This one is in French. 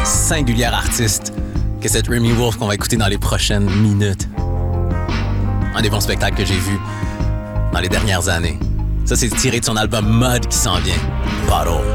singulière artiste que cette Remy Wolf qu'on va écouter dans les prochaines minutes. Un des bons spectacles que j'ai vus dans les dernières années. Ça, c'est tiré de son album Mud qui s'en vient. Bottle.